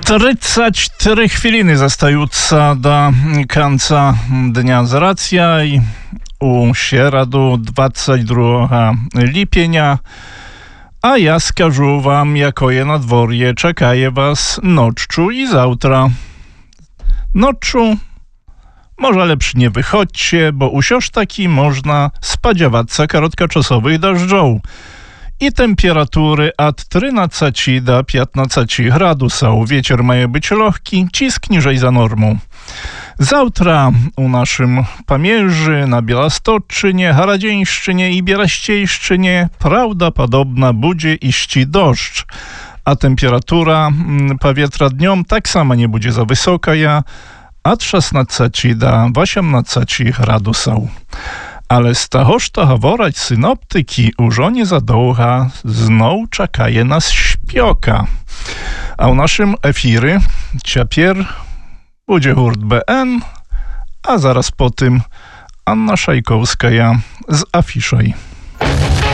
34 chwiliny zostajuca do końca dnia z racja i u środu 22 lipienia, a ja skażu wam, jakoje na dworje czekaje was noczu i zautra. Noczu może lepszy nie wychodźcie, bo usioż taki można spodziewać się krótkoczasowych deszczów. I temperatury od 13 do 15 gradusów. Wieczór ma być lekki, cisk niżej za normą. Zautra u naszym Pamierzy, na Białostoczynie, Haradzieńszczynie i Bielaściejszczynie prawdopodobna będzie iść deszcz, a temperatura powietrza dniom tak samo nie będzie za wysoka, od 16 do 18 gradusów. Ale z tego, co говорять synoptyki, już nie za długo znowu czekaje nas śpioka. A u naszym efirze ciapier będzie hurt BN, a zaraz po tym Anna Szajkowska z afiszej.